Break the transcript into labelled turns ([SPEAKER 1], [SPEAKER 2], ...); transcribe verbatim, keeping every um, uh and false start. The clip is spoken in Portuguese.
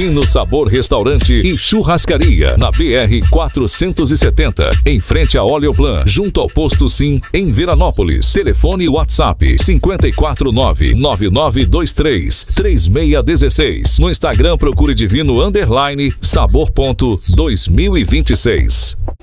[SPEAKER 1] Divino Sabor Restaurante e Churrascaria, na B R quatrocentos e setenta, em frente a Oleoplan, junto ao Posto Sim, em Veranópolis. Telefone WhatsApp cinco quatro nove, nove nove dois três, três seis um seis. No Instagram procure Divino Underline Sabor ponto dois mil e vinte e seis.